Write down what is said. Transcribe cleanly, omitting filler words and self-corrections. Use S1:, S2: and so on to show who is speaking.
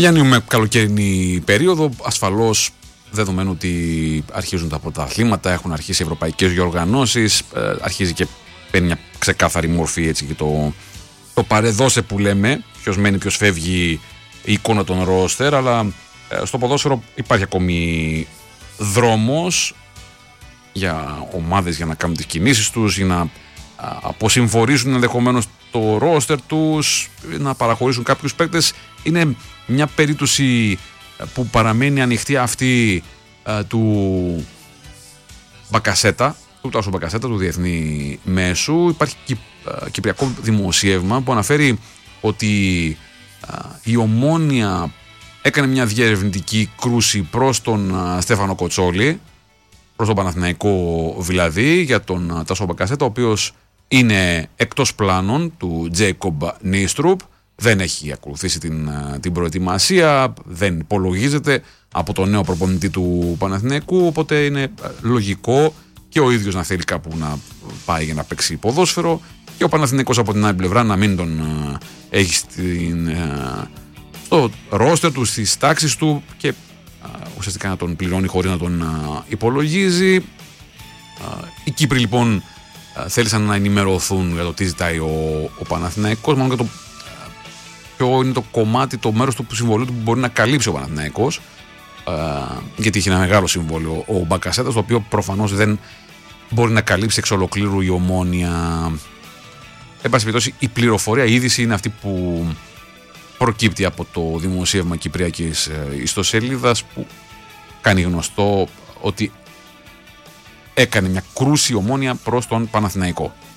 S1: Γιάννη, με καλοκαιρινή περίοδο, ασφαλώς δεδομένου ότι αρχίζουν τα πρωταθλήματα, έχουν αρχίσει ευρωπαϊκές διοργανώσεις, αρχίζει και παίρνει μια ξεκάθαρη μορφή, έτσι, και το παρεδώσε που λέμε, ποιος μένει, ποιος φεύγει, η εικόνα των ρόστερ, αλλά στο ποδόσφαιρο υπάρχει ακόμη δρόμος για ομάδες για να κάνουν τις κινήσεις τους, για να αποσυμφορήσουν ενδεχομένως το ρόστερ τους, να παραχωρήσουν κάποιους παίκτες. Είναι μια περίπτωση που παραμένει ανοιχτή αυτή του Μπακασέτα, του Τάσο Μπακασέτα, του διεθνή μέσου. Υπάρχει κυπριακό δημοσίευμα που αναφέρει ότι η Ομόνοια έκανε μια διερευνητική κρούση προς τον Στέφανο Κοτσόλη, προς τον Παναθηναϊκό δηλαδή, για τον Τάσο Μπακασέτα, ο οποίος είναι εκτός πλάνων του Τζέικομπ Νίστρουπ, δεν έχει ακολουθήσει την προετοιμασία, δεν υπολογίζεται από τον νέο προπονητή του Παναθηναϊκού, οπότε είναι λογικό και ο ίδιος να θέλει κάπου να πάει για να παίξει ποδόσφαιρο και ο Παναθηναϊκός από την άλλη πλευρά να μην τον έχει στο ρόστερ του, στις τάξεις του και ουσιαστικά να τον πληρώνει χωρίς να τον υπολογίζει. Οι Κύπροι λοιπόν θέλησαν να ενημερωθούν για το τι ζητάει ο Παναθηναϊκός, μάλλον για το ποιο είναι το κομμάτι, το μέρος του συμβολίου του που μπορεί να καλύψει ο Παναθηναϊκός, γιατί έχει ένα μεγάλο συμβόλαιο ο Μπακασέτας, το οποίο προφανώς δεν μπορεί να καλύψει εξ ολοκλήρου η Ομόνοια. Εν πάση περιπτώσει, η πληροφορία, η είδηση είναι αυτή που προκύπτει από το δημοσίευμα κυπριακής ιστοσελίδας, που κάνει γνωστό ότι έκανε μια κρούση Ομόνοια προς τον Παναθηναϊκό.